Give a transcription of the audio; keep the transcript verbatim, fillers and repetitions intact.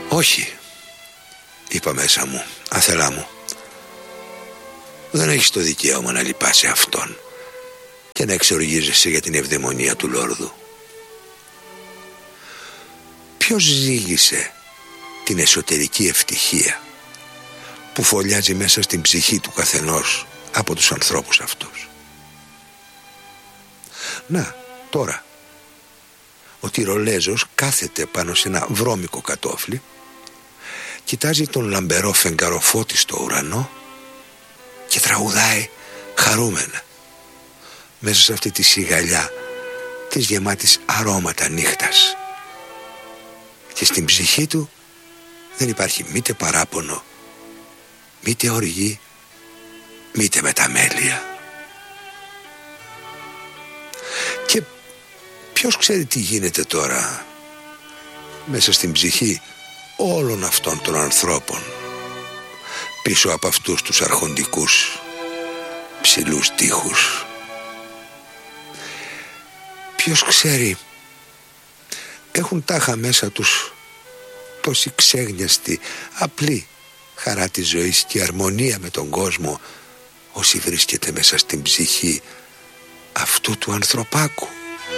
Όχι, είπα μέσα μου, αθελά μου. Δεν έχεις το δικαίωμα να λυπάσαι αυτόν και να εξοργίζεσαι για την ευδαιμονία του Λόρδου. Ποιος ζήγησε την εσωτερική ευτυχία που φωλιάζει μέσα στην ψυχή του καθενός από τους ανθρώπους αυτούς? Να, τώρα ο Τυρολέζος κάθεται πάνω σε ένα βρώμικο κατόφλι, κοιτάζει τον λαμπερό φεγγαροφώτη στο ουρανό και τραγουδάει χαρούμενα μέσα σε αυτή τη σιγαλιά της γεμάτης αρώματα νύχτας. Και στην ψυχή του δεν υπάρχει μήτε παράπονο, μήτε οργή, μήτε μεταμέλεια. Και ποιος ξέρει τι γίνεται τώρα μέσα στην ψυχή όλων αυτών των ανθρώπων, πίσω από αυτούς τους αρχοντικούς ψηλούς τοίχους. Ποιος ξέρει, έχουν τάχα μέσα τους τόση ξέγνιαστη, απλή χαρά της ζωής και αρμονία με τον κόσμο, όσοι βρίσκεται μέσα στην ψυχή αυτού του ανθρωπάκου.